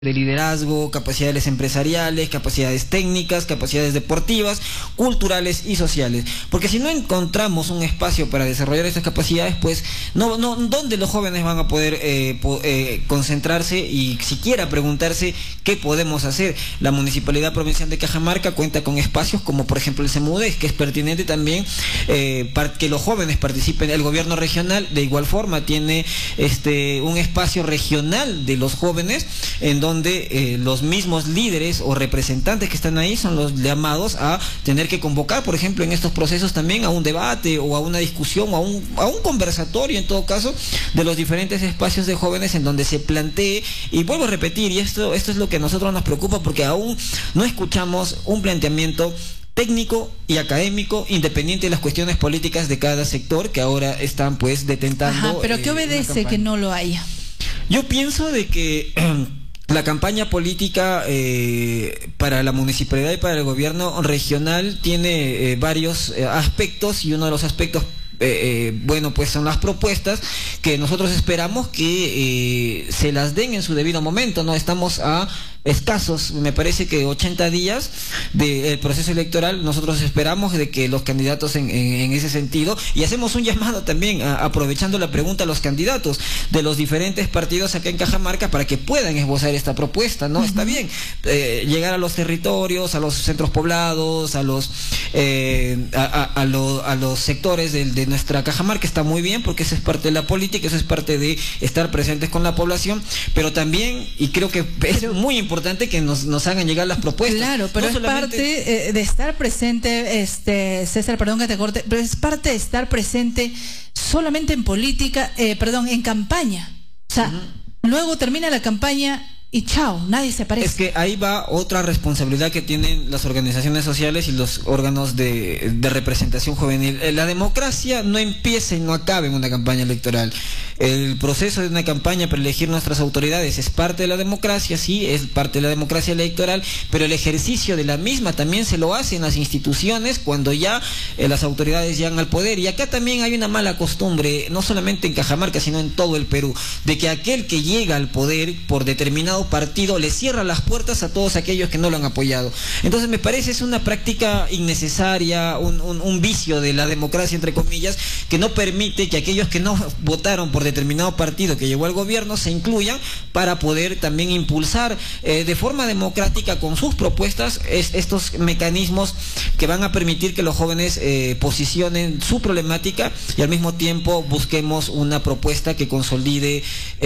de liderazgo, capacidades empresariales, capacidades técnicas, capacidades deportivas, culturales y sociales. Porque si no encontramos un espacio para desarrollar estas capacidades, pues ¿dónde los jóvenes van a poder concentrarse y siquiera preguntarse qué podemos hacer? La Municipalidad Provincial de Cajamarca cuenta con espacios como por ejemplo el CEMUDES, que es pertinente también para que los jóvenes participen. El gobierno regional de igual forma tiene un espacio regional de los jóvenes en donde los mismos líderes o representantes que están ahí son los llamados a tener que convocar, por ejemplo, en estos procesos también a un debate o a una discusión o a un conversatorio, en todo caso, de los diferentes espacios de jóvenes en donde se plantee, y vuelvo a repetir, y esto es lo que a nosotros nos preocupa, porque aún no escuchamos un planteamiento técnico y académico independiente de las cuestiones políticas de cada sector que ahora están pues detentando. Ajá, pero ¿qué obedece que no lo haya? Yo pienso de que la campaña política para la municipalidad y para el gobierno regional tiene varios aspectos, y uno de los aspectos bueno, pues son las propuestas que nosotros esperamos que se las den en su debido momento, ¿no? Estamos a escasos, me parece que 80 días del proceso electoral. Nosotros esperamos de que los candidatos en ese sentido, y hacemos un llamado también aprovechando la pregunta a los candidatos de los diferentes partidos acá en Cajamarca para que puedan esbozar esta propuesta, ¿no? Está bien llegar a los territorios, a los centros poblados, a los sectores de nuestra Cajamarca, está muy bien, porque eso es parte de la política, eso es parte de estar presentes con la población, pero también, y creo que es muy importante que nos hagan llegar las propuestas. Claro, pero no es solamente parte de estar presente, César, perdón que te corte, pero es parte de estar presente solamente en política, en campaña. O sea, luego termina la campaña y chao, nadie se aparece. Es que ahí va otra responsabilidad que tienen las organizaciones sociales y los órganos de representación juvenil. La democracia no empieza y no acaba en una campaña electoral. El proceso de una campaña para elegir nuestras autoridades es parte de la democracia, sí, es parte de la democracia electoral, pero el ejercicio de la misma también se lo hacen las instituciones cuando ya las autoridades llegan al poder. Y acá también hay una mala costumbre, no solamente en Cajamarca, sino en todo el Perú, de que aquel que llega al poder por determinado partido le cierra las puertas a todos aquellos que no lo han apoyado. Entonces me parece es una práctica innecesaria, un vicio de la democracia, entre comillas, que no permite que aquellos que no votaron por determinado partido que llegó al gobierno se incluyan para poder también impulsar de forma democrática con sus propuestas estos mecanismos que van a permitir que los jóvenes posicionen su problemática y al mismo tiempo busquemos una propuesta que consolide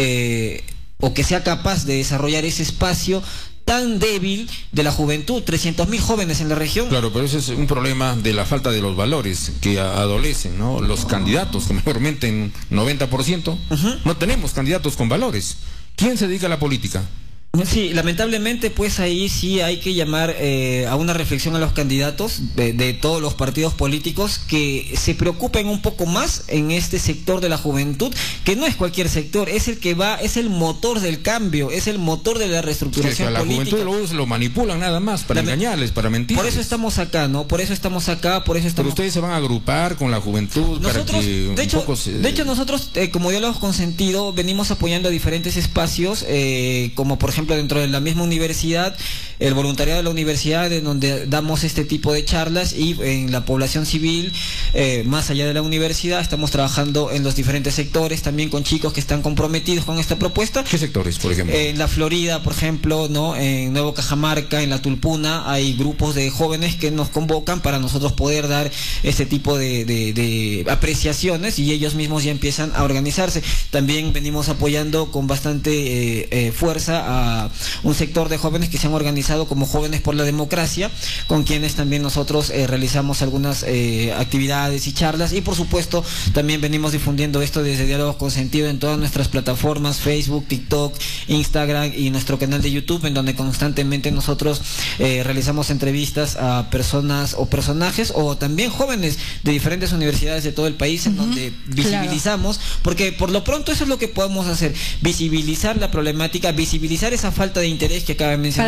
o que sea capaz de desarrollar ese espacio tan débil de la juventud, 300.000 jóvenes en la región. Claro, pero ese es un problema de la falta de los valores que adolecen, ¿no? Los candidatos, que mayormente en 90%, no tenemos candidatos con valores. ¿Quién se dedica a la política? Sí, lamentablemente pues ahí sí hay que llamar a una reflexión a los candidatos de todos los partidos políticos que se preocupen un poco más en este sector de la juventud, que no es cualquier sector, es el que va, es el motor del cambio, es el motor de la reestructuración política. La juventud luego lo manipulan nada más para engañarles, para mentirles. Por eso estamos acá, ¿no? Por eso estamos acá, por eso estamos... Pero ustedes se van a agrupar con la juventud nosotros, para que de hecho nosotros como diálogos con sentido venimos apoyando a diferentes espacios como por ejemplo dentro de la misma universidad, el voluntariado de la universidad, en donde damos este tipo de charlas, y en la población civil, más allá de la universidad, estamos trabajando en los diferentes sectores, también con chicos que están comprometidos con esta propuesta. ¿Qué sectores, por ejemplo? En la Florida, por ejemplo, ¿no? En Nuevo Cajamarca, en la Tulpuna, hay grupos de jóvenes que nos convocan para nosotros poder dar este tipo de apreciaciones, y ellos mismos ya empiezan a organizarse. También venimos apoyando con bastante fuerza a un sector de jóvenes que se han organizado como Jóvenes por la Democracia, con quienes también nosotros realizamos algunas actividades y charlas, y por supuesto también venimos difundiendo esto desde Diálogos con Sentido en todas nuestras plataformas, Facebook, TikTok, Instagram y nuestro canal de YouTube, en donde constantemente nosotros realizamos entrevistas a personas o personajes o también jóvenes de diferentes universidades de todo el país, en donde visibilizamos, porque por lo pronto eso es lo que podemos hacer, visibilizar la problemática, visibilizar esa falta de interés que acaba de mencionar. Para que ojalá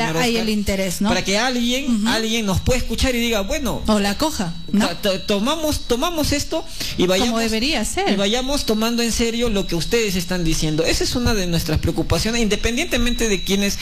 señor hay Oscar, el interés, ¿no? para que alguien nos pueda escuchar y diga, bueno, o la coja, ¿no? tomamos esto y vayamos, como debería ser, y vayamos tomando en serio lo que ustedes están diciendo. Esa es una de nuestras preocupaciones, independientemente de quienes